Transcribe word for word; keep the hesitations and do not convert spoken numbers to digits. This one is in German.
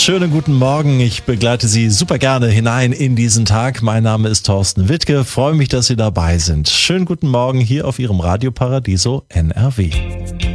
Schönen guten Morgen. Ich begleite Sie super gerne hinein in diesen Tag. Mein Name ist Thorsten Wittke. Freue mich, dass Sie dabei sind. Schönen guten Morgen hier auf Ihrem Radio Paradiso N R W.